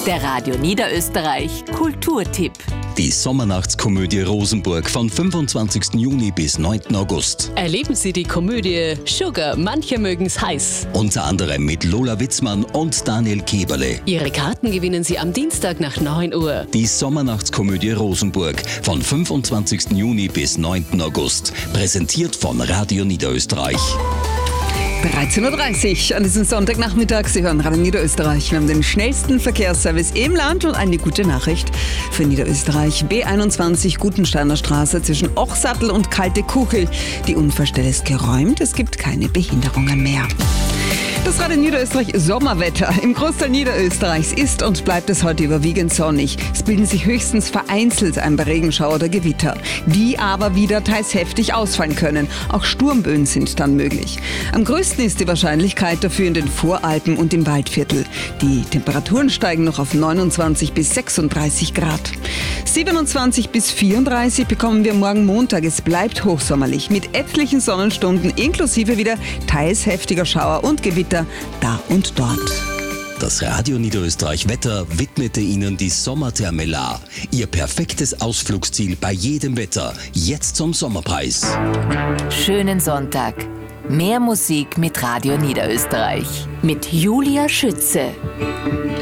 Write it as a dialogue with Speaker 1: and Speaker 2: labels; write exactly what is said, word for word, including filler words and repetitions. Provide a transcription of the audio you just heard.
Speaker 1: Der Radio Niederösterreich Kulturtipp.
Speaker 2: Die Sommernachtskomödie Rosenburg von fünfundzwanzigsten Juni bis neunten August.
Speaker 3: Erleben Sie die Komödie Sugar, manche mögen's heiß.
Speaker 2: Unter anderem mit Lola Witzmann und Daniel Keberle.
Speaker 3: Ihre Karten gewinnen Sie am Dienstag nach neun Uhr.
Speaker 2: Die Sommernachtskomödie Rosenburg von fünfundzwanzigsten Juni bis neunten August. Präsentiert von Radio Niederösterreich.
Speaker 4: dreizehn Uhr dreißig an diesem Sonntagnachmittag. Sie hören Radio Niederösterreich. Wir haben den schnellsten Verkehrsservice im Land und eine gute Nachricht für Niederösterreich. B einundzwanzig Gutensteiner Straße zwischen Ochsattel und Kalte Kuchel. Die Unfallstelle ist geräumt. Es gibt keine Behinderungen mehr. Das Radio Niederösterreich Sommerwetter. Im Großteil Niederösterreichs ist und bleibt es heute überwiegend sonnig. Es bilden sich höchstens vereinzelt ein paar Regenschauer oder Gewitter, die aber wieder teils heftig ausfallen können. Auch Sturmböen sind dann möglich. Am größten ist die Wahrscheinlichkeit dafür in den Voralpen und im Waldviertel. Die Temperaturen steigen noch auf neunundzwanzig bis sechsunddreißig Grad. siebenundzwanzig bis vierunddreißig bekommen wir morgen Montag. Es bleibt hochsommerlich mit etlichen Sonnenstunden inklusive wieder teils heftiger Schauer und Gewitter da und dort.
Speaker 2: Das Radio Niederösterreich Wetter widmete Ihnen die Sommertherme Lahr. Ihr perfektes Ausflugsziel bei jedem Wetter. Jetzt zum Sommerpreis.
Speaker 1: Schönen Sonntag. Mehr Musik mit Radio Niederösterreich. Mit Julia Schütze.